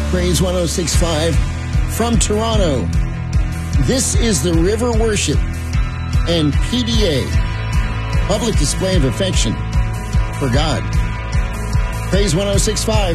Praise 106.5 from Toronto. This is the River Worship and PDA, Public Display of Affection for God. Praise 106.5.